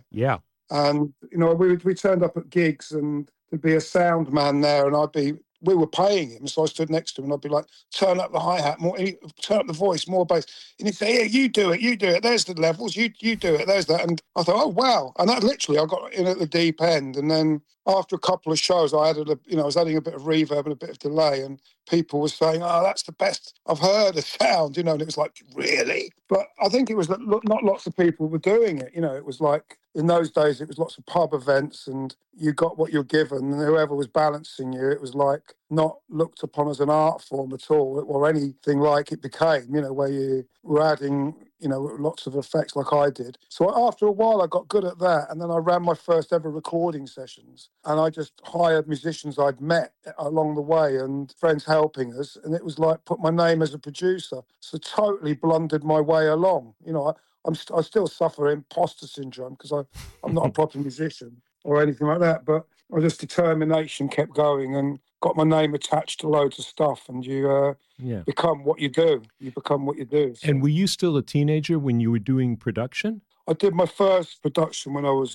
Yeah. And, we turned up at gigs and there'd be a sound man there and we were paying him. So I stood next to him and I'd be like, turn up the hi-hat, more, turn up the voice, more bass. And he'd say, yeah, you do it. There's the levels, you do it, there's that. And I thought, oh, wow. And that literally, I got in at the deep end. And then after a couple of shows, I was adding a bit of reverb and a bit of delay. And people were saying, oh, that's the best I've heard of sound, and it was like, really? But I think it was that not lots of people were doing it. It was like, in those days, it was lots of pub events and you got what you're given, and whoever was balancing you, it was like not looked upon as an art form at all, or anything like it became, where you were adding, lots of effects like I did. So after a while, I got good at that, and then I ran my first ever recording sessions, and I just hired musicians I'd met along the way and friends helping us, and it was like put my name as a producer. So totally blundered my way along. I still suffer imposter syndrome because I'm not a proper musician or anything like that, but I just determination kept going and got my name attached to loads of stuff, and you become what you do. You become what you do. So. And were you still a teenager when you were doing production? I did my first production when I was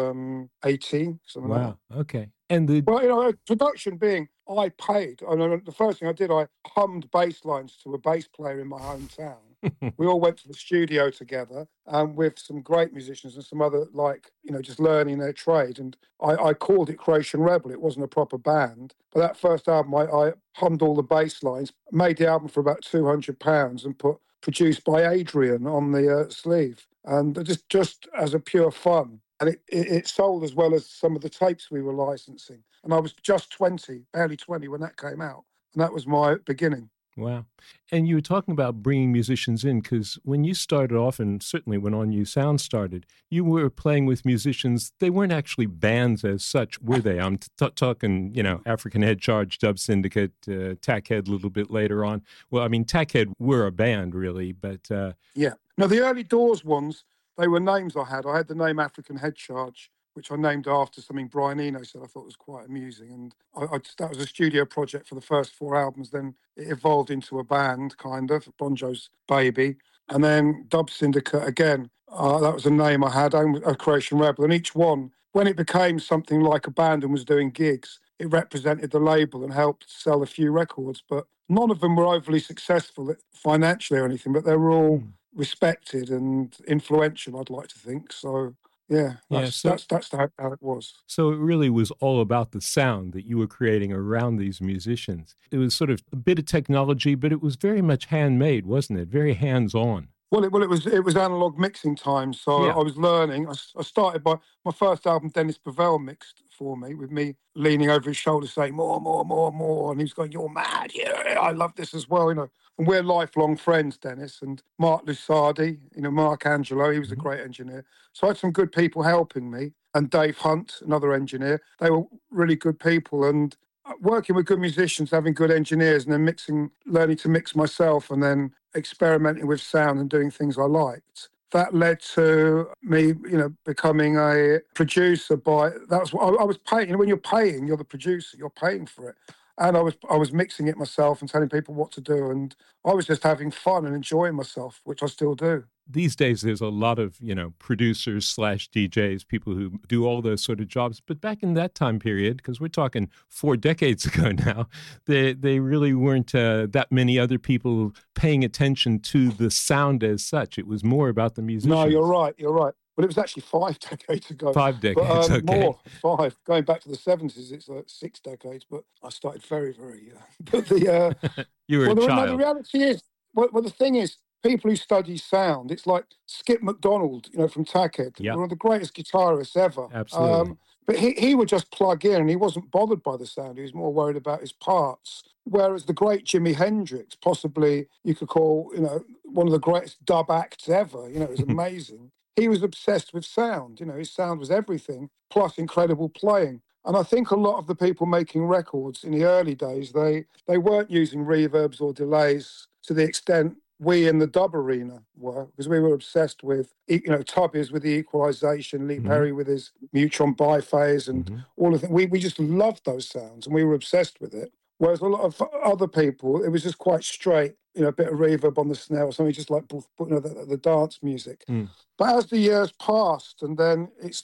18, something like that. Wow, okay. Production being, I paid. The first thing I did, I hummed bass lines to a bass player in my hometown. We all went to the studio together with some great musicians and some other, just learning their trade. And I called it Croatian Rebel. It wasn't a proper band. But that first album, I hummed all the bass lines, made the album for about £200 and put produced by Adrian on the sleeve. And just as a pure fun. And it sold as well as some of the tapes we were licensing. And I was just 20, barely 20 when that came out. And that was my beginning. Wow. And you were talking about bringing musicians in, because when you started off, and certainly when On You Sound started, you were playing with musicians. They weren't actually bands as such, were they? I'm talking, African Head Charge, Dub Syndicate, Tackhead a little bit later on. Well, I mean, Tackhead were a band, really, but... Yeah. No, the early Doors ones, they were names I had. I had the name African Head Charge, which I named after something Brian Eno said I thought was quite amusing. And that was a studio project for the first 4 albums. Then it evolved into a band, kind of, Bon Jovi's Baby. And then Dub Syndicate, again, that was a name I had, a Croatian Rebel. And each one, when it became something like a band and was doing gigs, it represented the label and helped sell a few records. But none of them were overly successful financially or anything, but they were all respected and influential, I'd like to think. So... Yeah, that's how it was. So it really was all about the sound that you were creating around these musicians. It was sort of a bit of technology, but it was very much handmade, wasn't it? Very hands-on. Well, it was analog mixing time, so I was learning. I started by my first album. Dennis Bovell mixed for me, with me leaning over his shoulder saying more, and he's going, "You're mad! Yeah, I love this as well." And we're lifelong friends, Dennis and Mark Lusardi. Mark Angelo. He was a great engineer. So I had some good people helping me, and Dave Hunt, another engineer. They were really good people, and working with good musicians, having good engineers, and then learning to mix myself, and then experimenting with sound and doing things I liked. That led to me, becoming a producer. That's what I was paying. When you're paying, you're the producer. You're paying for it, and I was mixing it myself and telling people what to do, and I was just having fun and enjoying myself, which I still do. These days, there's a lot of, producers / DJs, people who do all those sort of jobs. But back in that time period, because we're talking 4 decades ago now, they really weren't that many other people paying attention to the sound as such. It was more about the musicians. No, you're right. Well, it was actually 5 decades ago. 5 decades, okay. More, 5. Going back to the 70s, it's like 6 decades, but I started very, very young. But you were a child. The reality is, the thing is, people who study sound, it's like Skip McDonald, from Tackhead, one of the greatest guitarists ever. Absolutely. But he would just plug in and he wasn't bothered by the sound. He was more worried about his parts. Whereas the great Jimi Hendrix, possibly you could call, one of the greatest dub acts ever, it was amazing. He was obsessed with sound. His sound was everything, plus incredible playing. And I think a lot of the people making records in the early days, they weren't using reverbs or delays to the extent we in the dub arena were, because we were obsessed with, Tubbies with the equalization, Lee Perry with his neutron biphase and all of that. We just loved those sounds and we were obsessed with it. Whereas a lot of other people, it was just quite straight, a bit of reverb on the snare or something, just like the dance music. But as the years passed, and then it's